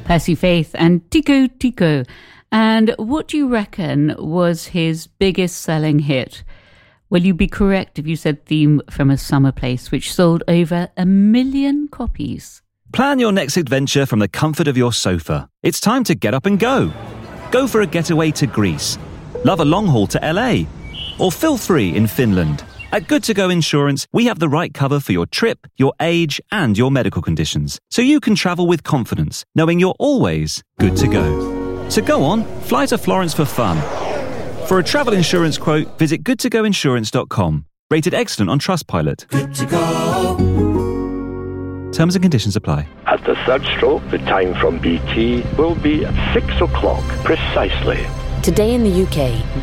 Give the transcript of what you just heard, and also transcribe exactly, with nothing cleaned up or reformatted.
Percy Faith and Tico Tico. And what do you reckon was his biggest selling hit? Well, you'd be correct if you said Theme from a Summer Place, which sold over a million copies. Plan your next adventure from the comfort of your sofa. It's time to get up and go. Go for a getaway to Greece. Love a long haul to L A. Or feel free in Finland. At Good To Go Insurance, we have the right cover for your trip, your age, and your medical conditions, so you can travel with confidence, knowing you're always good to go. So go on, fly to Florence for fun. For a travel insurance quote, visit good to go insurance dot com. Rated excellent on Trustpilot. Good to go. Terms and conditions apply. At the third stroke, the time from B T will be at six o'clock precisely. Today in the U K,